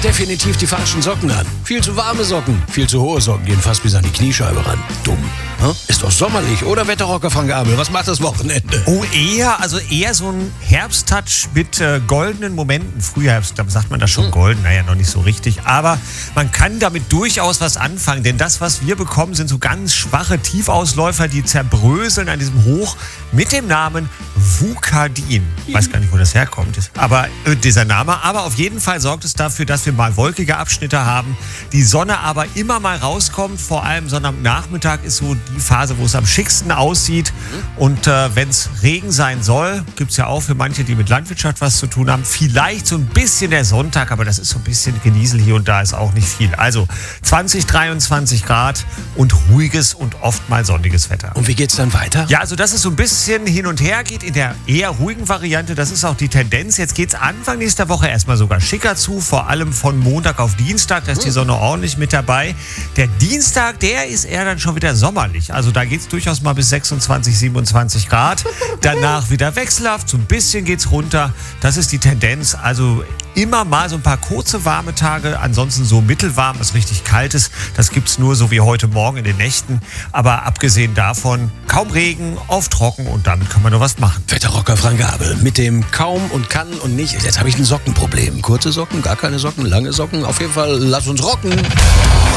definitiv die falschen Socken an. Viel zu warme Socken, viel zu hohe Socken, gehen fast bis an die Kniescheibe ran. Dumm. Ist doch sommerlich, oder Wetterrocker Frank Abel? Was macht das Wochenende? Oh, eher so ein Herbsttouch mit goldenen Momenten. Frühherbst, da sagt man das schon golden, naja, noch nicht so richtig. Aber man kann damit durchaus was anfangen, denn das, was wir bekommen, sind so ganz schwache Tiefausläufer, die zerbröseln an diesem Hoch mit dem Namen Vucadin. Ich weiß gar nicht, wo das herkommt. Aber dieser Name, aber auf jeden Fall sorgt es dafür, dass wir mal wolkige Abschnitte haben, die Sonne aber immer mal rauskommt. Vor allem Sonnabendnachmittag ist so die Phase, wo es am schicksten aussieht. Und wenn es Regen sein soll, gibt es ja auch für manche, die mit Landwirtschaft was zu tun haben, vielleicht so ein bisschen der Sonntag, aber das ist so ein bisschen Genießel hier und da, ist auch nicht viel. Also 20, 23 Grad und ruhiges und oft mal sonniges Wetter. Und wie geht's dann weiter? Ja, also dass es so ein bisschen hin und her geht in der eher ruhigen Variante, das ist auch die Tendenz. Jetzt geht es Anfang nächster Woche erstmal sogar schicker zu, vor allem von Montag auf Dienstag, da ist die Sonne ordentlich mit dabei. Der Dienstag, der ist eher dann schon wieder sommerlich. Also da geht es durchaus mal bis 26, 27 Grad. Danach wieder wechselhaft, so ein bisschen geht's runter. Das ist die Tendenz. Also immer mal so ein paar kurze warme Tage, ansonsten so mittelwarm, was richtig kalt ist. Das gibt's nur so wie heute Morgen in den Nächten. Aber abgesehen davon kaum Regen, oft trocken und damit kann man nur was machen. Wetterrocker Frank Abel mit dem kaum und kann und nicht. Jetzt habe ich ein Sockenproblem. Kurze Socken, gar keine Socken, lange Socken. Auf jeden Fall, lass uns rocken.